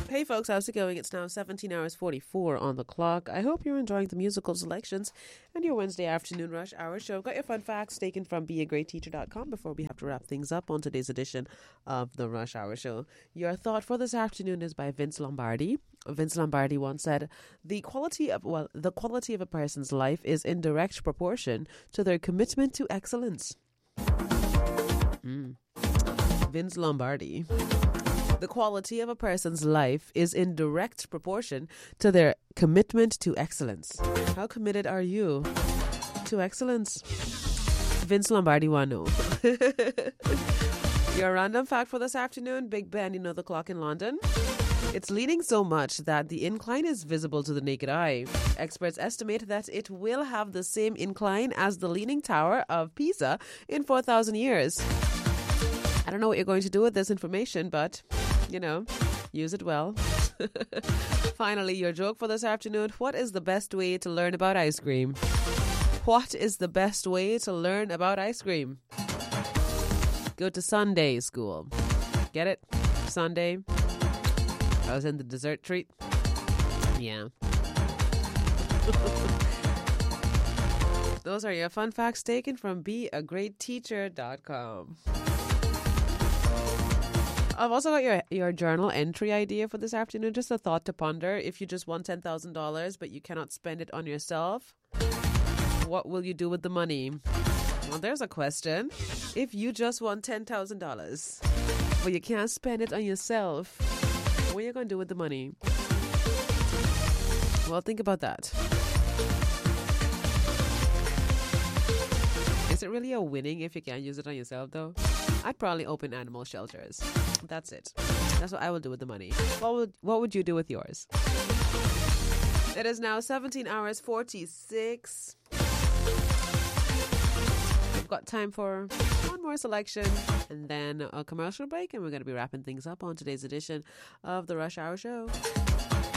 Hey folks, how's it going? It's now 17 hours 44 on the clock. I hope you're enjoying the musical selections and your Wednesday afternoon rush hour show. Got your fun facts taken from beagreatteacher.com before we have to wrap things up on today's edition of the Rush Hour Show. Your thought for this afternoon is by Vince Lombardi. Vince Lombardi once said, the quality of a person's life is in direct proportion to their commitment to excellence. Vince Lombardi. The quality of a person's life is in direct proportion to their commitment to excellence. How committed are you to excellence? Vince Lombardi wanna know. Your random fact for this afternoon, Big Ben, you know the clock in London? It's leaning so much that the incline is visible to the naked eye. Experts estimate that it will have the same incline as the Leaning Tower of Pisa in 4,000 years. I don't know what you're going to do with this information, but, you know, use it well. Finally, your joke for this afternoon. What is the best way to learn about ice cream? What is the best way to learn about ice cream? Go to Sunday school. Get it? Sunday. I was in the dessert treat. Yeah. Those are your fun facts taken from beagreatteacher.com. I've also got your journal entry idea for this afternoon. Just a thought to ponder. If you just won $10,000 but you cannot spend it on yourself, what will you do with the money? Well, there's a question. If you just won $10,000 but you can't spend it on yourself, what are you going to do with the money? Well, think about that. Is it really a winning if you can't use it on yourself, though? I'd probably open animal shelters. That's it. That's what I will do with the money. What would you do with yours? It is now 17 hours 46. We've got time for one more selection and then a commercial break, and we're going to be wrapping things up on today's edition of the Rush Hour Show.